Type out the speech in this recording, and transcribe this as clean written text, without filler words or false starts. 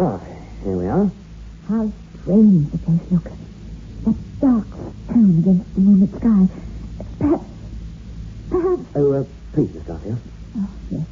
Ah, here we are. How strange the place looks. That dark stone against the moonlit sky. Perhaps... Oh, please, Miss Garfield. Oh, yes.